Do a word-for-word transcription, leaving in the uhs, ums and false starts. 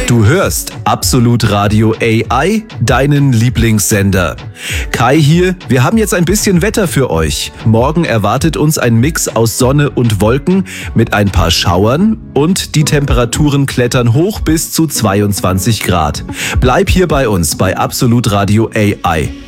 Du hörst Absolut Radio A I, deinen Lieblingssender. Kai hier, wir haben jetzt ein bisschen Wetter für euch. Morgen erwartet uns ein Mix aus Sonne und Wolken mit ein paar Schauern und die Temperaturen klettern hoch bis zu zweiundzwanzig Grad. Bleib hier bei uns bei Absolut Radio A I.